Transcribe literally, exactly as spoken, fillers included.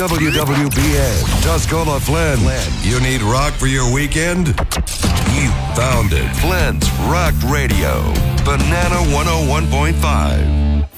W W B N, Tuscola Flint. You need rock for your weekend? You found it. Flint's Rock Radio. Banana one oh one point five.